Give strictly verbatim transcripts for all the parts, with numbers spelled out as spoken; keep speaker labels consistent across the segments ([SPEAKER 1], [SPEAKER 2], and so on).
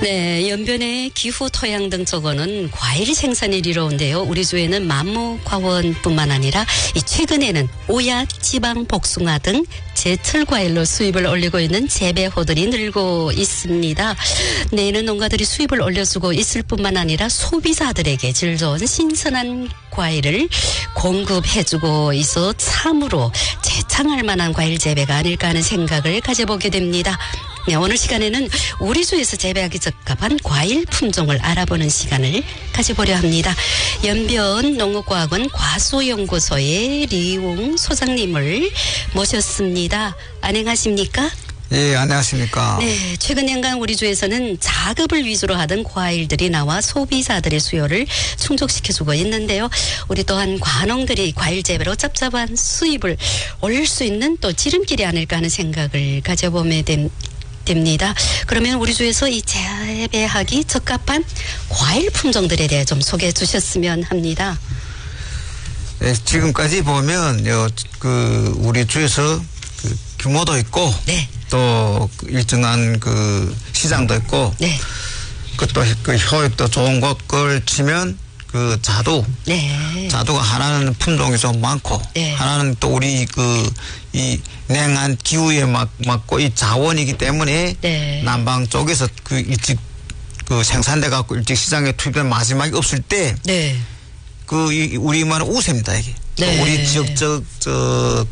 [SPEAKER 1] 네, 연변의 기후, 토양 등 저거는 과일 생산이 이루어온데요. 우리 주에는 만무과원뿐만 아니라 이 최근에는 오야, 지방, 복숭아 등 제철 과일로 수입을 올리고 있는 재배호들이 늘고 있습니다. 내는 농가들이 수입을 올려주고 있을 뿐만 아니라 소비자들에게 질 좋은 신선한 과일을 공급해주고 있어 참으로 재창할 만한 과일 재배가 아닐까 하는 생각을 가져보게 됩니다. 네, 오늘 시간에는 우리 주에서 재배하기 적합한 과일 품종을 알아보는 시간을 가져보려 합니다. 연변 농업과학원 과수연구소의 리웅 소장님을 모셨습니다. 안녕하십니까?
[SPEAKER 2] 예, 안녕하십니까?
[SPEAKER 1] 네, 최근 년간 우리 주에서는 작업을 위주로 하던 과일들이 나와 소비자들의 수요를 충족시켜주고 있는데요. 우리 또한 과농들이 과일 재배로 짭짭한 수입을 올릴 수 있는 또 지름길이 아닐까 하는 생각을 가져보게 됩니다. 됩니다. 그러면 우리 주에서 이 재배하기 적합한 과일 품종들에 대해 좀 소개해 주셨으면 합니다.
[SPEAKER 2] 네, 지금까지 보면 요, 그 우리 주에서 그 규모도 있고
[SPEAKER 1] 네.
[SPEAKER 2] 또 일정한 그 시장도 있고
[SPEAKER 1] 네.
[SPEAKER 2] 그또 그 효익도 좋은 것을 치면 그 자두,
[SPEAKER 1] 네.
[SPEAKER 2] 자두가 하나는 품종이 좀 많고
[SPEAKER 1] 네.
[SPEAKER 2] 하나는 또 우리 그 이 냉한 기후에 막 맞고 이 자원이기 때문에
[SPEAKER 1] 네.
[SPEAKER 2] 남방 쪽에서 그 일찍 그 생산돼 갖고 일찍 시장에 투입된 마지막이 없을 때
[SPEAKER 1] 네.
[SPEAKER 2] 그 우리만 우세입니다 이게.
[SPEAKER 1] 네.
[SPEAKER 2] 우리 지역적 저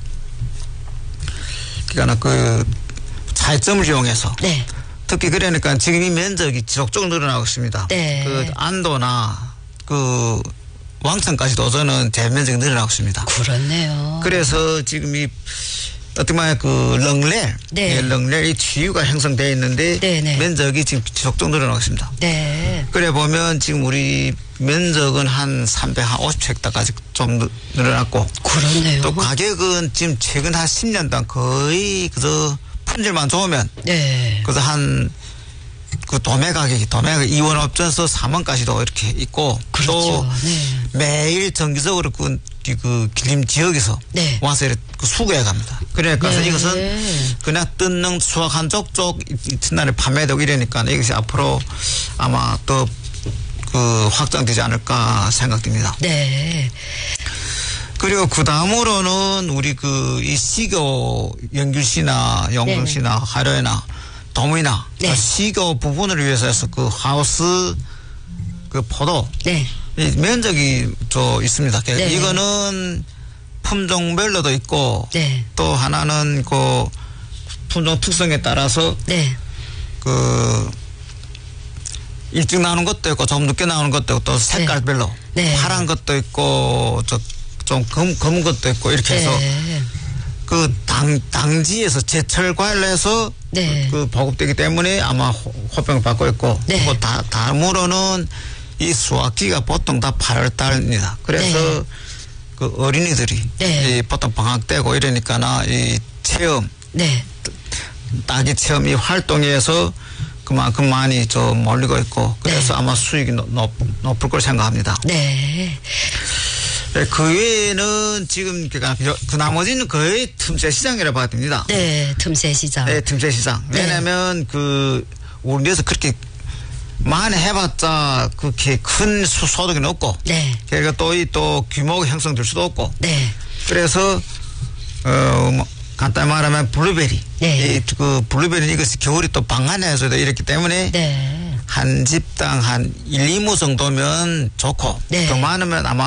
[SPEAKER 2] 그러니까 그 차이점을 이용해서.
[SPEAKER 1] 네.
[SPEAKER 2] 특히 그러니까 지금 이 면적이 지속적으로 늘어나고 있습니다.
[SPEAKER 1] 네.
[SPEAKER 2] 그 안도나 그 왕천까지도 저는 대면적이 늘어나고 있습니다.
[SPEAKER 1] 그렇네요.
[SPEAKER 2] 그래서 지금 이 어떻게 말하면 그 렁렐,
[SPEAKER 1] 네.
[SPEAKER 2] 예, 렁렐이 치유가 형성되어 있는데
[SPEAKER 1] 네네.
[SPEAKER 2] 면적이 지금 지속적으로 늘어나고 있습니다.
[SPEAKER 1] 네.
[SPEAKER 2] 그래 보면 지금 우리 면적은 한 삼백오십 헥타까지 좀 늘어났고
[SPEAKER 1] 그렇네요.
[SPEAKER 2] 또 가격은 지금 최근 한 십 년 동안 거의 그저 품질만 좋으면
[SPEAKER 1] 네.
[SPEAKER 2] 그래서 한 그 도매 가격이 도매 가격 이 원 업전에서 삼 원까지도 이렇게 있고
[SPEAKER 1] 그렇죠.
[SPEAKER 2] 또
[SPEAKER 1] 네.
[SPEAKER 2] 매일 정기적으로 그, 그 길림 지역에서
[SPEAKER 1] 네.
[SPEAKER 2] 와서 이렇게 그 수거해 갑니다. 그러니까
[SPEAKER 1] 네.
[SPEAKER 2] 이것은 그냥 뜯는 수확한 족족 이튿날에 판매되고 이러니까 이것이 앞으로 아마 또 그 확장되지 않을까 생각됩니다.
[SPEAKER 1] 네.
[SPEAKER 2] 그리고 그 다음으로는 우리 그 이 시교 연귤시나 영동시나 하려나 도미나
[SPEAKER 1] 네.
[SPEAKER 2] 시교 부분을 위해서 해서 그 하우스 그 포도
[SPEAKER 1] 네.
[SPEAKER 2] 이 면적이 저 있습니다.
[SPEAKER 1] 네.
[SPEAKER 2] 이거는 품종별로도 있고
[SPEAKER 1] 네.
[SPEAKER 2] 또 하나는 그 품종 특성에 따라서
[SPEAKER 1] 네.
[SPEAKER 2] 그 일찍 나오는 것도 있고 좀 늦게 나오는 것도 있고 또 색깔별로
[SPEAKER 1] 네.
[SPEAKER 2] 파란 것도 있고 저 좀 검, 검은 것도 있고 이렇게 해서
[SPEAKER 1] 네.
[SPEAKER 2] 그 당, 당지에서 제철 과일로 해서
[SPEAKER 1] 네.
[SPEAKER 2] 그 보급되기 때문에 아마 호평을 받고 있고
[SPEAKER 1] 네.
[SPEAKER 2] 또 다, 다음으로는 이 수확기가 보통 다 팔월 달입니다. 그래서
[SPEAKER 1] 네.
[SPEAKER 2] 그 어린이들이
[SPEAKER 1] 네.
[SPEAKER 2] 이 보통 방학 때고 이러니까나 이 체험
[SPEAKER 1] 네.
[SPEAKER 2] 따기 체험 이 활동에서 그만큼 많이 좀 몰리고 있고 그래서
[SPEAKER 1] 네.
[SPEAKER 2] 아마 수익이 높, 높을 걸 생각합니다.
[SPEAKER 1] 네.
[SPEAKER 2] 그 외에는 지금 그 나머지는 거의 틈새 시장이라고 봐야 됩니다.
[SPEAKER 1] 네. 틈새 시장.
[SPEAKER 2] 네, 틈새 시장.
[SPEAKER 1] 네.
[SPEAKER 2] 왜냐하면 그 우리에서 그렇게 많이 해봤자 그렇게 큰 소득이 없고,
[SPEAKER 1] 네.
[SPEAKER 2] 그러니까 또 이 또 규모가 형성될 수도 없고,
[SPEAKER 1] 네.
[SPEAKER 2] 그래서 어 뭐 간단히 말하면 블루베리.
[SPEAKER 1] 네.
[SPEAKER 2] 이 그 블루베리는 이것이 겨울이 또 방한해서도 이렇기 때문에.
[SPEAKER 1] 네.
[SPEAKER 2] 한 집당 한 일, 이 무 정도면 좋고
[SPEAKER 1] 네.
[SPEAKER 2] 더 많으면 아마